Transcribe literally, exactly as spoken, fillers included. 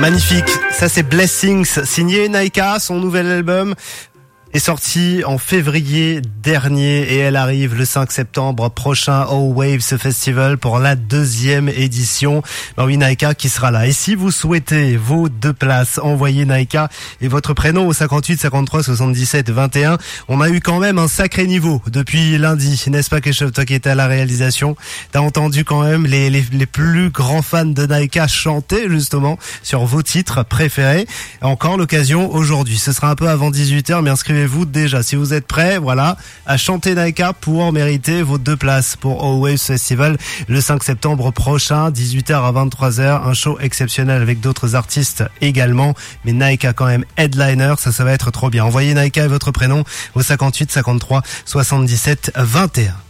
Magnifique, ça c'est Blessings, signé Naika, son nouvel album est sorti en février dernier et elle arrive le cinq septembre prochain au Waves Festival pour la deuxième édition. Ben oui, Naika qui sera là. Et si vous souhaitez vos deux places, envoyez Naika et votre prénom au cinquante-huit cinquante-trois soixante-dix-sept vingt et un. On a eu quand même un sacré niveau depuis lundi, n'est-ce pas Keshav, toi qui étais à la réalisation? T'as entendu quand même les, les, les plus grands fans de Naika chanter justement sur vos titres préférés. Encore l'occasion aujourd'hui. Ce sera un peu avant dix-huit heures, mais inscrivez-vous vous déjà, si vous êtes prêts, voilà, à chanter Naika pour mériter vos deux places pour O Waves Festival le cinq septembre prochain, dix-huit heures à vingt-trois heures, un show exceptionnel avec d'autres artistes également, mais Naika quand même headliner, ça, ça va être trop bien. Envoyez Naika et votre prénom au cinquante-huit cinquante-trois soixante-dix-sept vingt et un.